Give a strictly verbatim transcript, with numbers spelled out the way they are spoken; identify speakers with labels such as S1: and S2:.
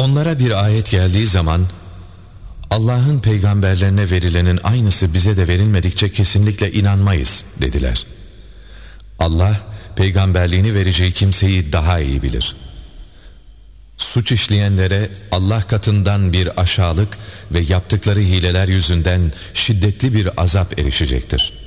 S1: Onlara bir ayet geldiği zaman Allah'ın peygamberlerine verilenin aynısı bize de verilmedikçe kesinlikle inanmayız dediler. Allah peygamberliğini vereceği kimseyi daha iyi bilir. Suç işleyenlere Allah katından bir aşağılık ve yaptıkları hileler yüzünden şiddetli bir azap erişecektir.